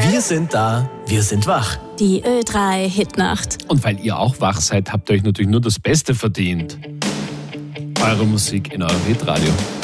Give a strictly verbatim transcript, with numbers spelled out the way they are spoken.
Wir sind da, wir sind wach. Die Ö drei Hitnacht. Und weil ihr auch wach seid, habt ihr euch natürlich nur das Beste verdient. Eure Musik in eurem Hitradio.